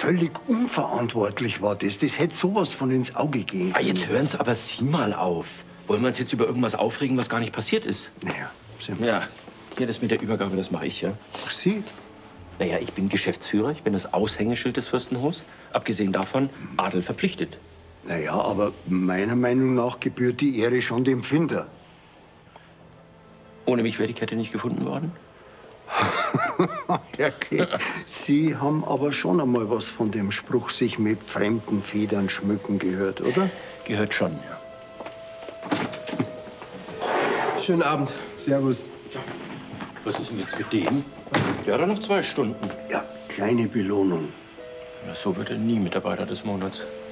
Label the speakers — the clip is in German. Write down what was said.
Speaker 1: völlig unverantwortlich war das. Das hätte sowas von ins Auge gehen
Speaker 2: Ah,
Speaker 1: können.
Speaker 2: jetzt hören Sie aber Sie mal auf. Wollen wir uns jetzt über irgendwas aufregen, was gar nicht passiert ist?
Speaker 1: Naja,
Speaker 2: Ja, hier das mit der Übergabe, das mache ich, ja.
Speaker 1: Ach, Sie?
Speaker 2: Naja, ich bin Geschäftsführer, ich bin das Aushängeschild des Fürstenhofs. Abgesehen davon, Adel verpflichtet.
Speaker 1: Naja, aber meiner Meinung nach gebührt die Ehre schon dem Finder.
Speaker 2: Ohne mich wäre die Kette nicht gefunden worden.
Speaker 1: Okay. Sie haben aber schon einmal was von dem Spruch, sich mit fremden Federn schmücken, gehört, oder?
Speaker 2: Gehört schon, ja.
Speaker 3: Schönen Abend.
Speaker 1: Servus.
Speaker 2: Was ist denn jetzt mit dem? Der hat doch noch 2 Stunden.
Speaker 1: Ja, kleine Belohnung.
Speaker 2: Na, so wird er nie Mitarbeiter des Monats.